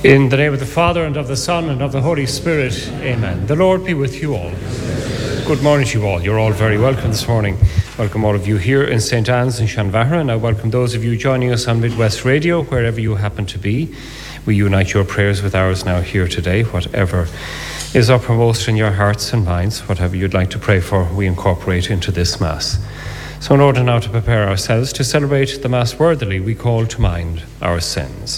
In the name of the Father, and of the Son, and of the Holy Spirit, amen. The Lord be with you all. Good morning to you all. You're all very welcome this morning. Welcome all of you here in St. Anne's in Shanvahara, and I welcome those of you joining us on Midwest Radio, wherever you happen to be. We unite your prayers with ours now here today. Whatever is uppermost in your hearts and minds, whatever you'd like to pray for, we incorporate into this Mass. So in order now to prepare ourselves to celebrate the Mass worthily, we call to mind our sins.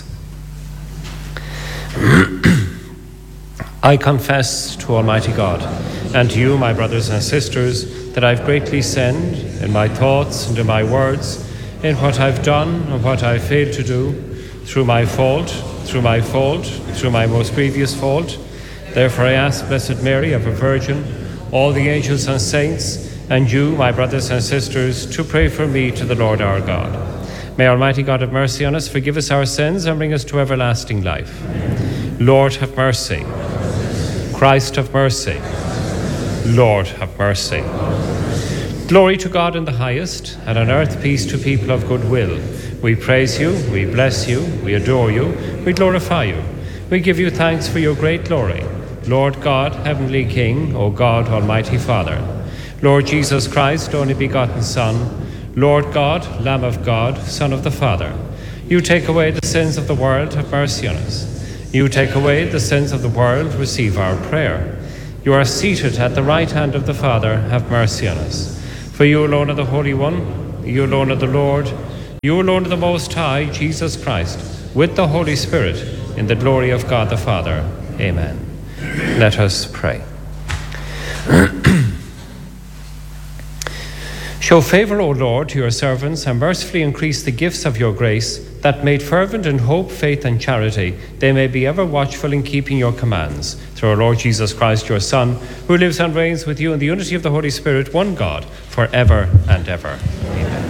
I confess to Almighty God and to you, my brothers and sisters, that I've greatly sinned in my thoughts and in my words, in what I've done and what I've failed to do, through my fault, through my most grievous fault. Therefore I ask Blessed Mary, ever Virgin, all the angels and saints, and you, my brothers and sisters, to pray for me to the Lord our God. May Almighty God have mercy on us, forgive us our sins, and bring us to everlasting life. Lord, have mercy. Christ, have mercy. Lord, have mercy. Glory to God in the highest, and on earth peace to people of good will. We praise you, we bless you, we adore you, we glorify you. We give you thanks for your great glory. Lord God, heavenly King, O God, almighty Father. Lord Jesus Christ, only begotten Son, Lord God, Lamb of God, Son of the Father. You take away the sins of the world, have mercy on us. You take away the sins of the world, receive our prayer. You are seated at the right hand of the Father, have mercy on us. For you alone are the Holy One, you alone are the Lord, you alone are the Most High, Jesus Christ, with the Holy Spirit, in the glory of God the Father. Amen. Let us pray. Show favour, O Lord, to your servants, and mercifully increase the gifts of your grace, that made fervent in hope, faith, and charity, they may be ever watchful in keeping your commands. Through our Lord Jesus Christ, your Son, who lives and reigns with you in the unity of the Holy Spirit, one God, for ever and ever. Amen.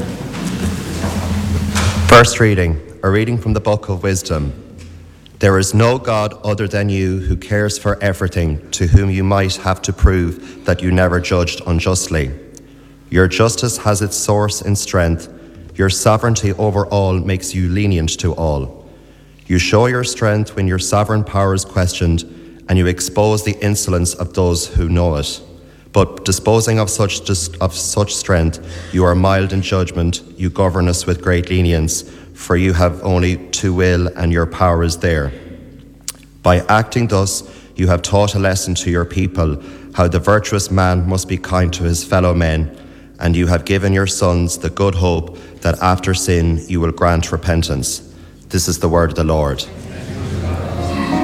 First reading, a reading from the Book of Wisdom. There is no God other than you who cares for everything, to whom you might have to prove that you never judged unjustly. Your justice has its source in strength. Your sovereignty over all makes you lenient to all. You show your strength when your sovereign power is questioned, and you expose the insolence of those who know it. But disposing of such strength, you are mild in judgment. You govern us with great lenience, for you have only to will, and your power is there. By acting thus, you have taught a lesson to your people, how the virtuous man must be kind to his fellow men, and you have given your sons the good hope that after sin you will grant repentance. This is the word of the Lord.